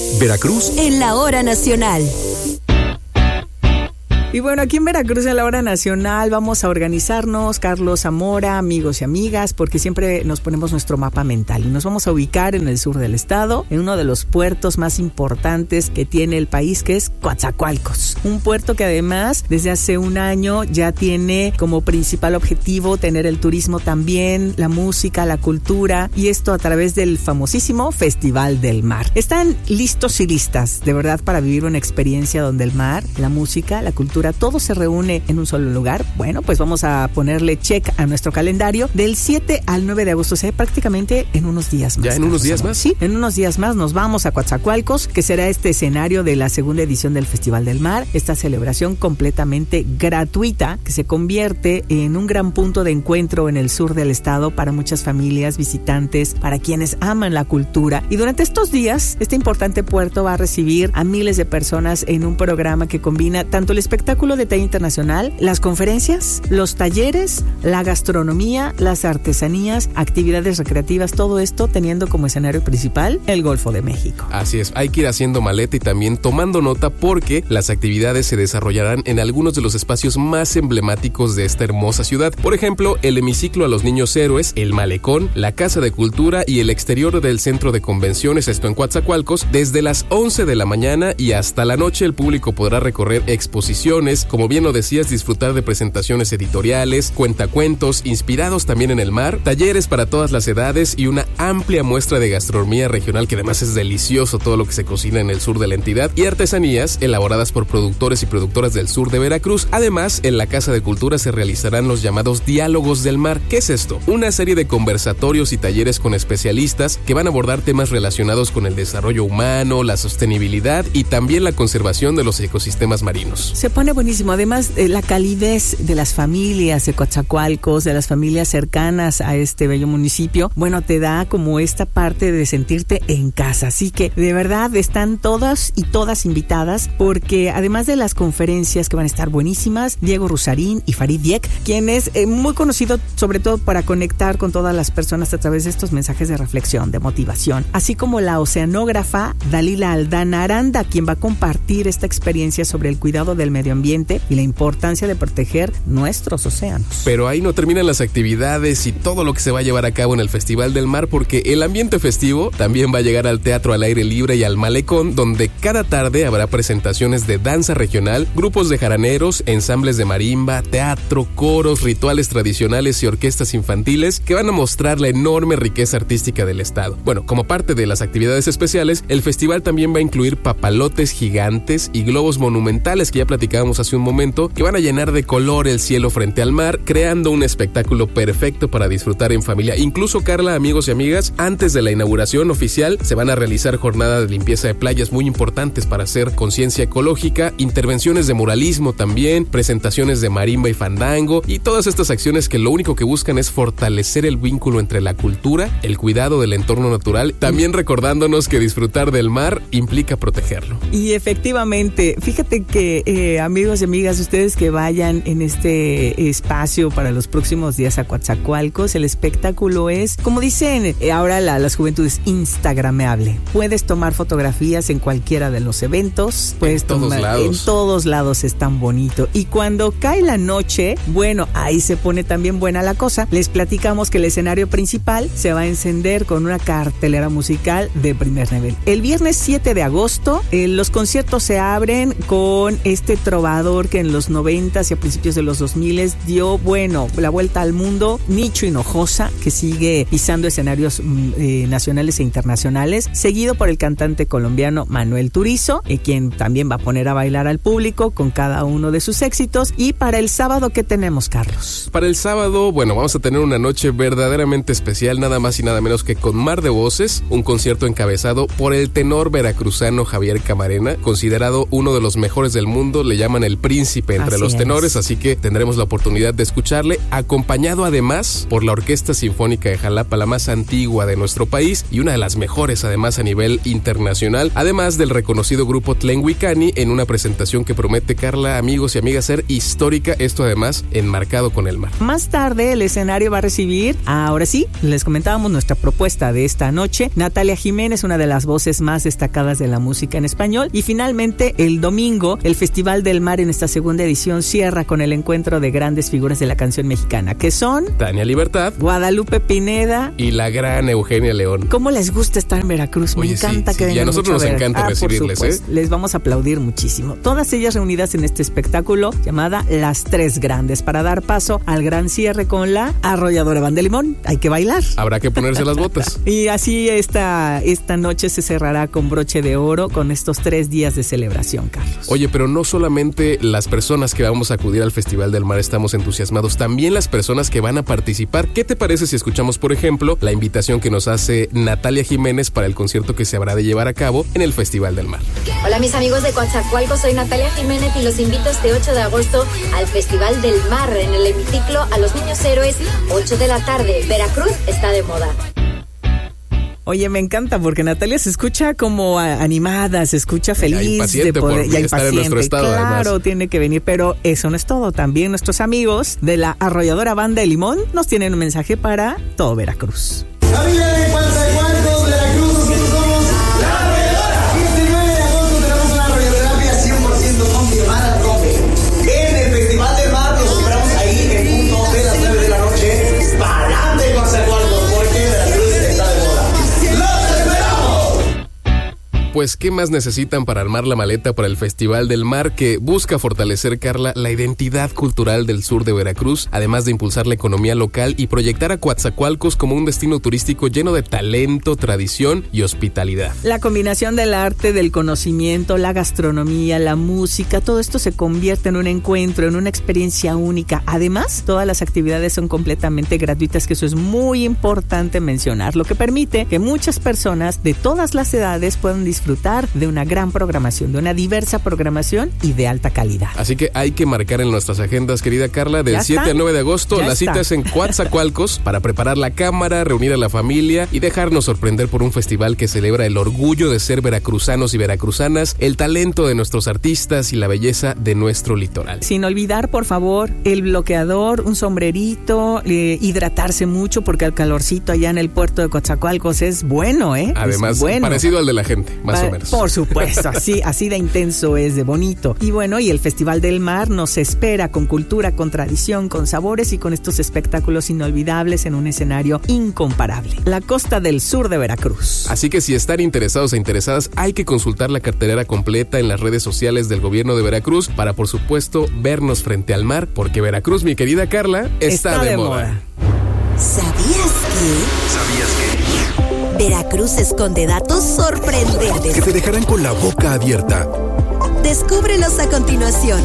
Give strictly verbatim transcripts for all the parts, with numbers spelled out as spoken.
Veracruz en la hora nacional. Y bueno, aquí en Veracruz en la hora nacional vamos a organizarnos, Carlos Zamora, amigos y amigas, porque siempre nos ponemos nuestro mapa mental y nos vamos a ubicar en el sur del estado, en uno de los puertos más importantes que tiene el país, que es Coatzacoalcos. Un puerto que además desde hace un año ya tiene como principal objetivo tener el turismo también, la música, la cultura, y esto a través del famosísimo Festival del Mar. Están listos y listas, de verdad, para vivir una experiencia donde el mar, la música, la cultura, todo se reúne en un solo lugar. Bueno, pues vamos a ponerle check a nuestro calendario del siete al nueve de agosto, o sea, prácticamente en unos días más. ¿Ya en unos días más? Sí, en unos días más nos vamos a Coatzacoalcos, que será este escenario de la segunda edición del Festival del Mar, esta celebración completamente gratuita que se convierte en un gran punto de encuentro en el sur del estado para muchas familias, visitantes, para quienes aman la cultura. Y durante estos días, este importante puerto va a recibir a miles de personas en un programa que combina tanto el espectáculo de talla internacional, las conferencias, los talleres, la gastronomía, las artesanías, actividades recreativas, todo esto teniendo como escenario principal el Golfo de México. Así es, hay que ir haciendo maleta y también tomando nota porque las actividades se desarrollarán en algunos de los espacios más emblemáticos de esta hermosa ciudad. Por ejemplo, el hemiciclo a los niños héroes, el malecón, la Casa de Cultura y el exterior del Centro de Convenciones, esto en Coatzacoalcos. Desde las once de la mañana y hasta la noche el público podrá recorrer exposiciones, como bien lo decías, disfrutar de presentaciones editoriales, cuentacuentos inspirados también en el mar, talleres para todas las edades y una amplia muestra de gastronomía regional, que además es delicioso todo lo que se cocina en el sur de la entidad, y artesanías elaboradas por productores y productoras del sur de Veracruz. Además, en la Casa de Cultura se realizarán los llamados Diálogos del Mar. ¿Qué es esto? Una serie de conversatorios y talleres con especialistas que van a abordar temas relacionados con el desarrollo humano, la sostenibilidad y también la conservación de los ecosistemas marinos. Se pone buenísimo. Además, eh, la calidez de las familias de Coatzacoalcos, de las familias cercanas a este bello municipio, bueno, te da como esta parte de sentirte en casa. Así que, de verdad, están todas y todas invitadas, porque además de las conferencias que van a estar buenísimas, Diego Rusarín y Farid Dieck, quien es eh, muy conocido sobre todo para conectar con todas las personas a través de estos mensajes de reflexión, de motivación, así como la oceanógrafa Dalila Aldana Aranda, quien va a compartir esta experiencia sobre el cuidado del medio ambiente y la importancia de proteger nuestros océanos. Pero ahí no terminan las actividades y todo lo que se va a llevar a cabo en el Festival del Mar, porque el ambiente festivo también va a llegar al teatro al aire libre y al malecón, donde cada tarde habrá presentaciones de danza regional, grupos de jaraneros, ensambles de marimba, teatro, coros, rituales tradicionales y orquestas infantiles que van a mostrar la enorme riqueza artística del estado. Bueno, como parte de las actividades especiales, el festival también va a incluir papalotes gigantes y globos monumentales que ya platicábamos hace un momento, que van a llenar de color el cielo frente al mar, creando un espectáculo perfecto para disfrutar en familia. Incluso, Carla, amigos y amigas, antes de la inauguración oficial se van a realizar jornadas de limpieza de playas muy importantes para hacer conciencia ecológica, intervenciones de muralismo también, presentaciones de marimba y fandango y todas estas acciones que lo único que buscan es fortalecer el vínculo entre la cultura, el cuidado del entorno natural, también recordándonos que disfrutar del mar implica protegerlo. Y efectivamente, fíjate que eh, amigos y amigas, ustedes que vayan en este espacio para los próximos días a Coatzacoalcos, el espectáculo es, como dicen eh, ahora la, las juventudes, instagramable. Puedes tomar fotografías en cualquiera de los eventos, puedes en todos tomar, lados. En todos lados es tan bonito. Y cuando cae la noche, bueno, ahí se pone también buena la cosa. Les platicamos que el escenario principal se va a encender con una cartelera musical de primer nivel. El viernes siete de agosto, eh, los conciertos se abren con este trovador que en los noventas y a principios de los dos miles dio, bueno, la vuelta al mundo, Nicho Hinojosa, que sigue pisando escenarios eh, nacionales e internacionales, seguido por el cantante colombiano Manuel Turizo, eh, quien también va a poner a bailar al público con cada uno de sus éxitos. Y para el sábado, ¿qué tenemos, Carlos? Para el sábado, bueno, vamos a tener una noche verdaderamente especial, nada más y nada menos que con Mar de Voces, un concierto encabezado por el tenor veracruzano Javier Camarena, considerado uno de los mejores del mundo. Le llaman llaman el príncipe entre Así los es. tenores, así que tendremos la oportunidad de escucharle, acompañado además por la Orquesta Sinfónica de Jalapa, la más antigua de nuestro país y una de las mejores además a nivel internacional, además del reconocido grupo Tlenhuicani, en una presentación que promete, Carla, amigos y amigas, ser histórica, esto además enmarcado con el mar. Más tarde el escenario va a recibir, ahora sí, les comentábamos nuestra propuesta de esta noche, Natalia Jiménez, una de las voces más destacadas de la música en español, y finalmente el domingo el Festival del Mar en esta segunda edición cierra con el encuentro de grandes figuras de la canción mexicana, que son Tania Libertad, Guadalupe Pineda y la gran Eugenia León. ¿Cómo les gusta estar en Veracruz? Me Oye, encanta sí, que sí, y a vengan nosotros mucho nos ver. encanta Ah, recibirles, por supuesto. ¿eh? Les vamos a aplaudir muchísimo. Todas ellas reunidas en este espectáculo llamada Las Tres Grandes, para dar paso al gran cierre con la Arrolladora Banda de Limón. Hay que bailar. Habrá que ponerse las botas. Y así esta, esta noche se cerrará con broche de oro con estos tres días de celebración, Carlos. Oye, pero no solamente las personas que vamos a acudir al Festival del Mar estamos entusiasmados, también las personas que van a participar. ¿Qué te parece si escuchamos, por ejemplo, la invitación que nos hace Natalia Jiménez para el concierto que se habrá de llevar a cabo en el Festival del Mar? Hola mis amigos de Coatzacoalcos, soy Natalia Jiménez y los invito este ocho de agosto al Festival del Mar en el hemiciclo A los Niños Héroes, ocho de la tarde. Veracruz está de moda. Oye, me encanta porque Natalia se escucha como a- animada, se escucha feliz Ya impaciente de poder, por ya estar en nuestro estado, claro, además. tiene que venir, pero eso no es todo. También nuestros amigos de la Arrolladora Banda de Limón nos tienen un mensaje para todo Veracruz. Familia de Coatzacoalcos, Veracruz, nosotros somos La Arrolladora. Este nueve de agosto tenemos una radioterapia cien por ciento confirmada, profe. En el Festival del Mar los esperamos ahí en punto de las nueve de la noche. Para adelante, Coatzacoalcos, porque Veracruz está de moda. ¡Los esperamos! Pues, ¿qué más necesitan para armar la maleta para el Festival del Mar, que busca fortalecer, Carla, la identidad cultural del sur de Veracruz, además de impulsar la economía local y proyectar a Coatzacoalcos como un destino turístico lleno de talento, tradición y hospitalidad? La combinación del arte, del conocimiento, la gastronomía, la música, todo esto se convierte en un encuentro, en una experiencia única. Además, todas las actividades son completamente gratuitas, que eso es muy importante mencionar, lo que permite que muchas personas de todas las edades puedan disfrutar de una gran programación, de una diversa programación y de alta calidad. Así que hay que marcar en nuestras agendas, querida Carla, del Ya siete está. al nueve de agosto. Ya La cita está. es en Coatzacoalcos para preparar la cámara, reunir a la familia y dejarnos sorprender por un festival que celebra el orgullo de ser veracruzanos y veracruzanas, el talento de nuestros artistas y la belleza de nuestro litoral. Sin olvidar, por favor, el bloqueador, un sombrerito, eh, hidratarse mucho porque el calorcito allá en el puerto de Coatzacoalcos es bueno, ¿eh? Además, es bueno. parecido al de la gente, más Pa- o menos. Por supuesto, así, así de intenso es, de bonito. Y bueno, y el Festival del Mar nos espera con cultura, con tradición, con sabores y con estos espectáculos inolvidables en un escenario incomparable. La costa del sur de Veracruz. Así que si están interesados e interesadas, hay que consultar la cartelera completa en las redes sociales del gobierno de Veracruz para, por supuesto, vernos frente al mar, porque Veracruz, mi querida Carla, está, de, moda. ¿Sabías que? ¿Sabías que? Veracruz esconde datos sorprendentes. Que te dejarán con la boca abierta. Descúbrelos a continuación.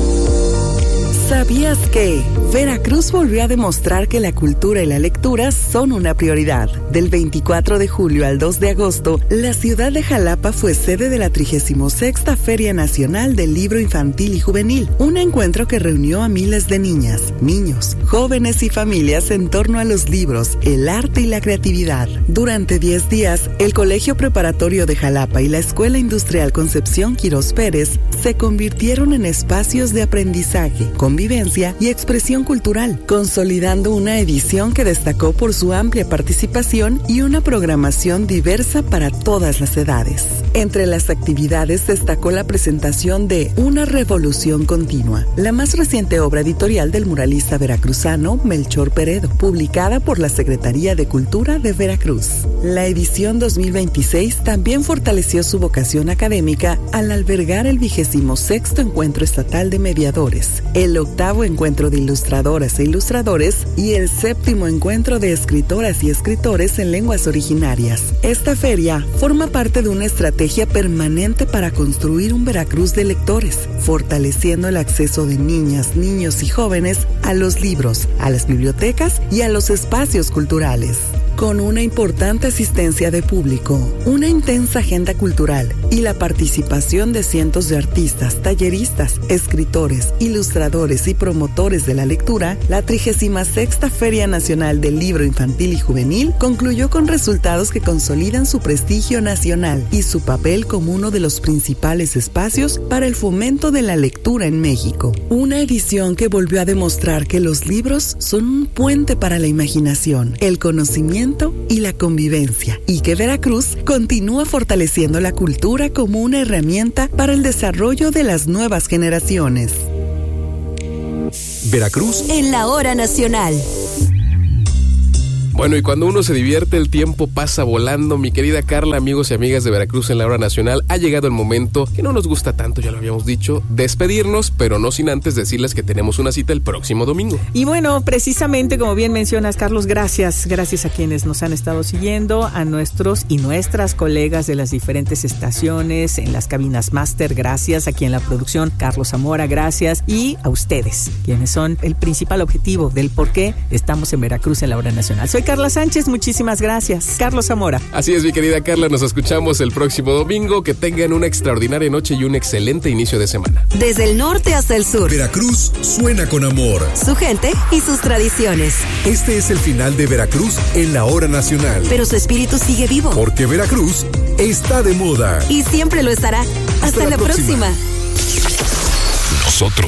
¿Sabías que? Veracruz volvió a demostrar que la cultura y la lectura son una prioridad. Del veinticuatro de julio al dos de agosto, la ciudad de Jalapa fue sede de la trigésima sexta Feria Nacional del Libro Infantil y Juvenil, un encuentro que reunió a miles de niñas, niños, jóvenes y familias en torno a los libros, el arte y la creatividad. Durante diez días, el Colegio Preparatorio de Jalapa y la Escuela Industrial Concepción Quirós Pérez se convirtieron en espacios de aprendizaje, convivencia y expresión cultural, consolidando una edición que destacó por su amplia participación y una programación diversa para todas las edades. Entre las actividades destacó la presentación de Una Revolución Continua, la más reciente obra editorial del muralista veracruzano Melchor Peredo, publicada por la Secretaría de Cultura de Veracruz. La edición dos mil veintiséis también fortaleció su vocación académica al albergar el vigésimo sexto Encuentro Estatal de Mediadores, el octavo Encuentro de Ilustradoras e Ilustradores y el séptimo Encuentro de Escritoras y Escritores en Lenguas Originarias. Esta feria forma parte de una estrategia permanente para construir un Veracruz de lectores, fortaleciendo el acceso de niñas, niños y jóvenes a los libros, a las bibliotecas y a los espacios culturales. Con una importante asistencia de público, una intensa agenda cultural y la participación de cientos de artistas, talleristas, escritores, ilustradores y promotores de la lectura, la trigésima sexta Feria Nacional del Libro Infantil y Juvenil concluyó con resultados que consolidan su prestigio nacional y su papel como uno de los principales espacios para el fomento de la lectura en México. Una edición que volvió a demostrar que los libros son un puente para la imaginación, el conocimiento y la convivencia, y que Veracruz continúa fortaleciendo la cultura como una herramienta para el desarrollo de las nuevas generaciones. Veracruz en la hora nacional. Bueno, y cuando uno se divierte, el tiempo pasa volando. Mi querida Carla, amigos y amigas de Veracruz en la hora nacional, ha llegado el momento que no nos gusta tanto, ya lo habíamos dicho, despedirnos, pero no sin antes decirles que tenemos una cita el próximo domingo. Y bueno, precisamente como bien mencionas, Carlos, gracias, gracias a quienes nos han estado siguiendo, a nuestros y nuestras colegas de las diferentes estaciones, en las cabinas máster, gracias, aquí en la producción, Carlos Zamora, gracias, y a ustedes, quienes son el principal objetivo del por qué estamos en Veracruz en la hora nacional. Soy Carla Sánchez, muchísimas gracias. Carlos Zamora. Así es, mi querida Carla, nos escuchamos el próximo domingo. Que tengan una extraordinaria noche y un excelente inicio de semana. Desde el norte hasta el sur, Veracruz suena con amor. Su gente y sus tradiciones. Este es el final de Veracruz en la hora nacional. Pero su espíritu sigue vivo. Porque Veracruz está de moda. Y siempre lo estará. Hasta, Hasta la, la próxima. próxima. Nosotros